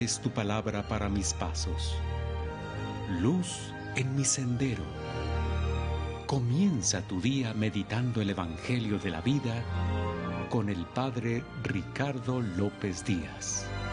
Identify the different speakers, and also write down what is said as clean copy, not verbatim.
Speaker 1: Es tu palabra para mis pasos, luz en mi sendero. Comienza tu día meditando el Evangelio de la vida con el Padre Ricardo López Díaz.